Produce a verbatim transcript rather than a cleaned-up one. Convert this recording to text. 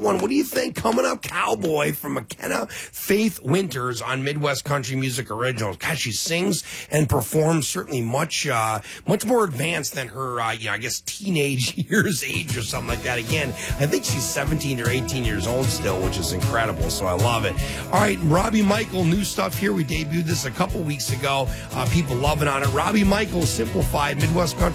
One, what do you think? Coming up, Cowboy from McKenna Faith Winters on Midwest Country Music Originals. God, she sings and performs certainly much uh, much more advanced than her, uh, you know, I guess, teenage years age or something like that. Again, I think she's seventeen or eighteen years old still, which is incredible, so I love it. All right, Robbie Michael, new stuff here. We debuted this a couple weeks ago. Uh, people loving on it. Robbie Michael, Simplified, Midwest Country